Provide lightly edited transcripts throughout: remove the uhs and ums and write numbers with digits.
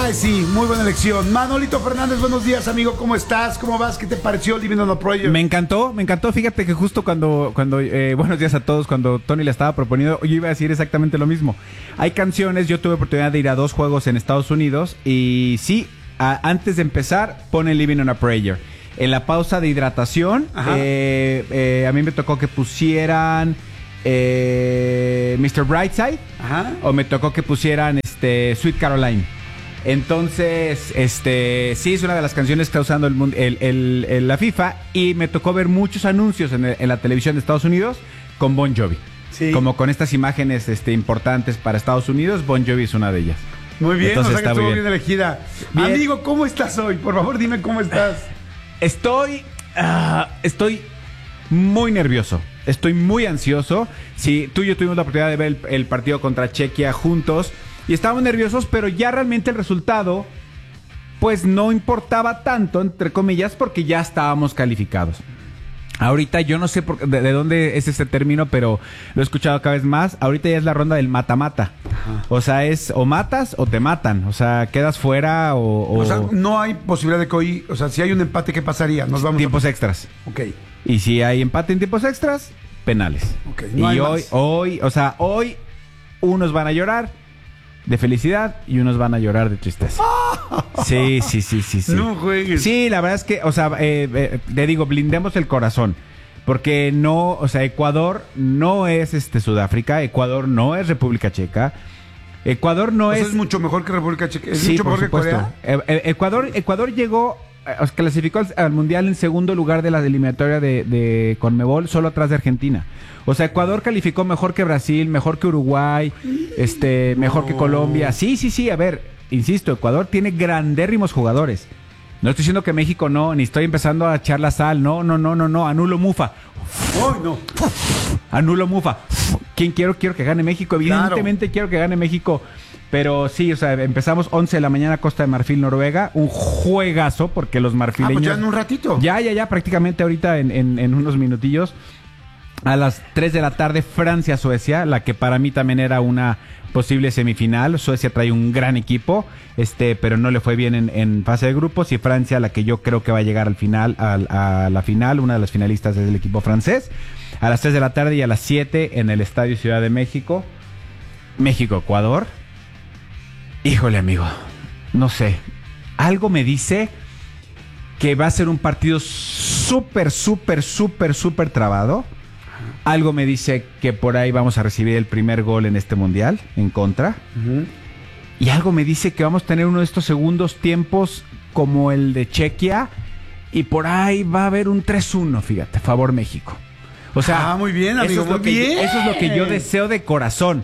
Messi, muy buena elección. Manolito Fernández, buenos días, amigo. ¿Cómo estás? ¿Cómo vas? ¿Qué te pareció Living on a Prayer? Me encantó. Fíjate que justo cuando buenos días a todos, cuando Tony le estaba proponiendo, yo iba a decir exactamente lo mismo. Hay canciones, yo tuve oportunidad de ir a 2 juegos en Estados Unidos y sí, antes de empezar, ponen Living on a Prayer. En la pausa de hidratación, a mí me tocó que pusieran Mr. Brightside, o me tocó que pusieran Sweet Caroline. Entonces, sí, es una de las canciones que está usando la FIFA, y me tocó ver muchos anuncios en la televisión de Estados Unidos con Bon Jovi. Sí. Como con estas imágenes importantes para Estados Unidos, Bon Jovi es una de ellas. Muy bien, entonces, o sea que estuvo bien elegida. Bien. Amigo, ¿cómo estás hoy? Por favor, dime cómo estás. Estoy muy nervioso. Estoy muy ansioso. Sí, tú y yo tuvimos la oportunidad de ver el partido contra Chequia juntos y estábamos nerviosos, pero ya realmente el resultado pues no importaba tanto, entre comillas, porque ya estábamos calificados. Ahorita yo no sé de dónde es ese término, pero lo he escuchado cada vez más. Ahorita ya es la ronda del mata-mata. O sea, es o matas o te matan. O sea, quedas fuera o sea, no hay posibilidad de que hoy... O sea, si hay un empate, ¿qué pasaría? Nos vamos tiempos extras. Ok. Y si hay empate en tiempos extras, penales. Ok, no y hay hoy unos van a llorar de felicidad y unos van a llorar de tristeza. Sí. No juegues. Sí, la verdad es que, o sea, le digo, blindemos el corazón. Porque no, o sea, Ecuador no es Sudáfrica, Ecuador no es República Checa. Ecuador no es... Es mucho mejor que República Checa. Es sí, mucho mejor que Corea. Ecuador llegó, clasificó al Mundial en segundo lugar de la eliminatoria de Conmebol, solo atrás de Argentina. O sea, Ecuador calificó mejor que Brasil, mejor que Uruguay, mejor que Colombia. Sí, a ver, insisto, Ecuador tiene grandérrimos jugadores. No estoy diciendo que México no, ni estoy empezando a echar la sal, no, anulo Mufa. No. Anulo Mufa. ¿Quién quiero que gane México? Evidentemente quiero que gane México. Pero sí, o sea, empezamos 11 de la mañana Costa de Marfil, Noruega. Un juegazo, porque los marfileños... pues ya en un ratito. Ya, prácticamente ahorita en unos minutillos. A las 3 de la tarde, Francia-Suecia, la que para mí también era una posible semifinal. Suecia trae un gran equipo, pero no le fue bien en fase de grupos. Y Francia, la que yo creo que va a llegar al final, a la final, una de las finalistas es el equipo francés. A las 3 de la tarde y a las 7 en el Estadio Ciudad de México. México-Ecuador. Híjole, amigo, no sé. Algo me dice que va a ser un partido súper trabado. Algo me dice que por ahí vamos a recibir el primer gol en este mundial, en contra. Y algo me dice que vamos a tener uno de estos segundos tiempos como el de Chequia. Y por ahí va a haber un 3-1, fíjate, favor México. O sea, muy bien, amigo, eso es lo que yo deseo de corazón.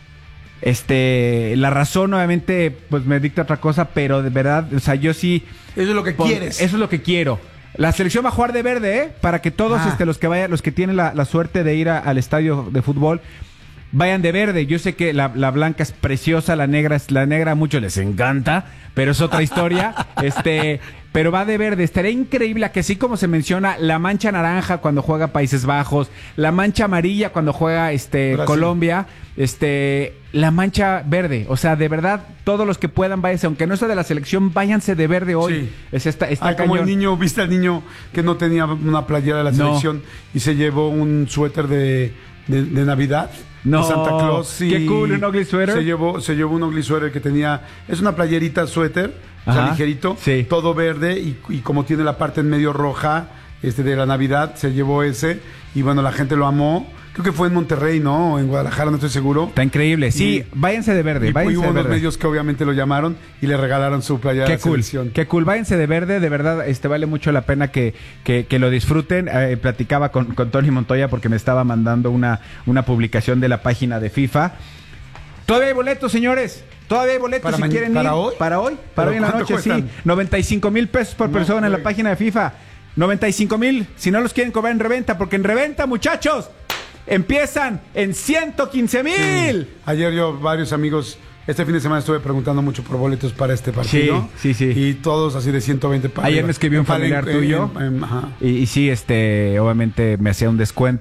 La razón obviamente pues me dicta otra cosa, pero de verdad, o sea, yo sí... Eso es lo que quieres. Eso es lo que quiero. La selección va a jugar de verde, para que todos los que tienen la suerte de ir al estadio de fútbol vayan de verde. Yo sé que la blanca es preciosa, la negra a muchos les encanta, pero es otra historia. Pero va de verde. Estaría increíble que así como se menciona la mancha naranja cuando juega Países Bajos, la mancha amarilla cuando juega Colombia, la mancha verde. O sea, de verdad, todos los que puedan, váyanse, aunque no sea de la selección, váyanse de verde hoy. Sí. Está como el niño, ¿viste al niño que no tenía una playera de la selección y se llevó un suéter de Navidad? No, de Santa Claus. Sí. Qué cool, un ugly sweater. Se llevó un ugly sweater que tenía, es una playerita suéter, o sea, ligerito, sí. Todo verde y como tiene la parte en medio roja, de la Navidad, se llevó ese y bueno, la gente lo amó. Creo que fue en Monterrey, ¿no? O en Guadalajara, no estoy seguro. Está increíble. Sí, váyanse de verde. Y hubo unos medios que obviamente lo llamaron y le regalaron su playera de selección. Qué cool. Váyanse de verde. De verdad, vale mucho la pena que lo disfruten. Platicaba con Tony Montoya porque me estaba mandando una publicación de la página de FIFA. Todavía hay boletos, señores. Todavía hay boletos si quieren ir. ¿Para hoy? Para hoy en la noche, cuestan? sí. 95,000 pesos por persona en la página de FIFA. 95,000 si no los quieren cobrar en reventa, porque en reventa, muchachos, empiezan en 115,000. Sí. Ayer yo, varios amigos, este fin de semana estuve preguntando mucho por boletos para este partido. Sí. Y todos así de 120 Ayer me escribió un familiar tuyo. Y sí, obviamente me hacía un descuento.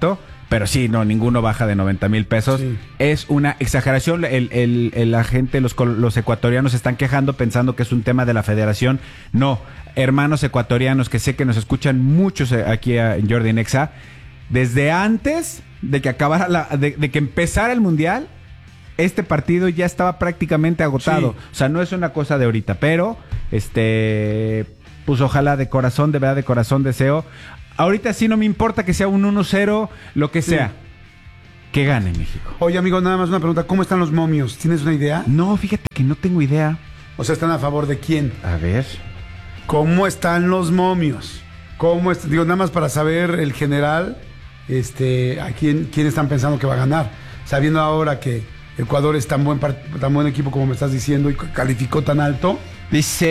pero sí, no, ninguno baja de 90,000 pesos. Sí. Es una exageración. La gente, los ecuatorianos se están quejando pensando que es un tema de la federación. No, hermanos ecuatorianos, que sé que nos escuchan muchos aquí en Jordi Nexa, desde antes de que acabara de que empezara el Mundial, este partido ya estaba prácticamente agotado. Sí. O sea, no es una cosa de ahorita, pero pues ojalá de verdad de corazón deseo. Ahorita sí no me importa que sea un 1-0, lo que sea. Que gane México. Oye, amigo, nada más una pregunta. ¿Cómo están los momios? ¿Tienes una idea? No, fíjate que no tengo idea. O sea, ¿están a favor de quién? A ver. ¿Cómo están los momios? Digo, nada más para saber el general, a quién están pensando que va a ganar. Sabiendo ahora que Ecuador es tan buen equipo como me estás diciendo y calificó tan alto. Dice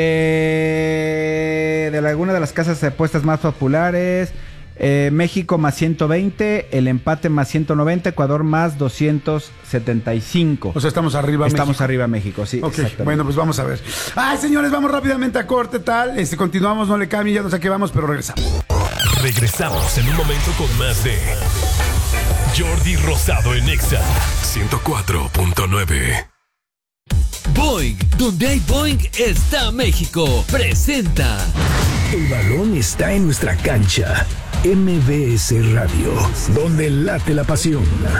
de alguna de las casas de apuestas más populares, México más 120, el empate más 190, Ecuador más 275. O sea, estamos arriba México, sí. Ok, bueno, pues vamos a ver. Ay, señores, vamos rápidamente a corte, tal. Continuamos, no le cambie, ya no sé a qué vamos, pero regresamos. Regresamos en un momento con más de Jordi Rosado en Exa 104.9. Boing, donde hay Boing está México. Presenta. El balón está en nuestra cancha. MBS Radio, donde late la pasión.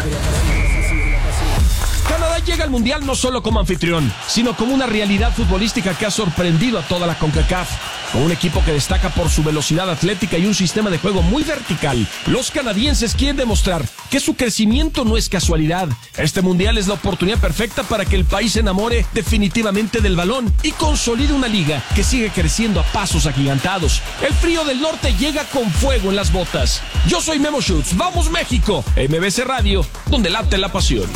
Canadá llega al Mundial no solo como anfitrión, sino como una realidad futbolística que ha sorprendido a toda la CONCACAF. Con un equipo que destaca por su velocidad atlética y un sistema de juego muy vertical, los canadienses quieren demostrar que su crecimiento no es casualidad. Este Mundial es la oportunidad perfecta para que el país se enamore definitivamente del balón y consolide una liga que sigue creciendo a pasos agigantados. El frío del norte llega con fuego en las botas. Yo soy Memo Schutz, ¡vamos México! MBC Radio, donde late la pasión.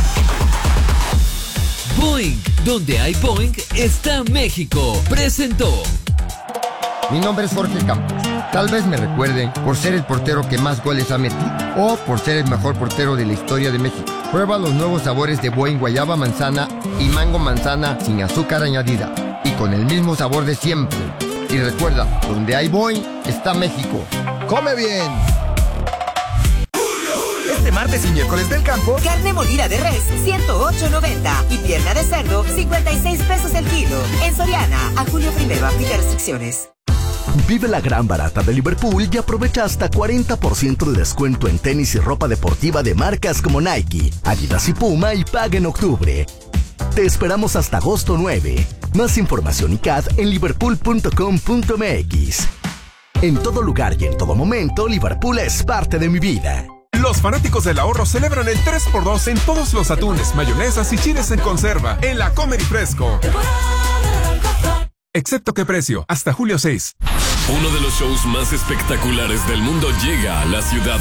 Boing, donde hay Boing está México. Presentó. Mi nombre es Jorge Campos. Tal vez me recuerden por ser el portero que más goles ha metido o por ser el mejor portero de la historia de México. Prueba los nuevos sabores de Boing guayaba manzana y mango manzana sin azúcar añadida y con el mismo sabor de siempre. Y recuerda, donde hay Boing está México. ¡Come bien! Este martes y miércoles del campo, carne molida de res, 108.90 y pierna de cerdo, 56 pesos el kilo. En Soriana, a julio 1 aplica restricciones. Vive la gran barata de Liverpool y aprovecha hasta 40% de descuento en tenis y ropa deportiva de marcas como Nike, Adidas y Puma y paga en octubre. Te esperamos hasta agosto 9. Más información y CAD en liverpool.com.mx. En todo lugar y en todo momento, Liverpool es parte de mi vida. Los fanáticos del ahorro celebran el 3x2 en todos los atunes, mayonesas y chiles en conserva en la Comer y Fresco. Excepto qué precio, hasta julio 6. Uno de los shows más espectaculares del mundo llega a la ciudad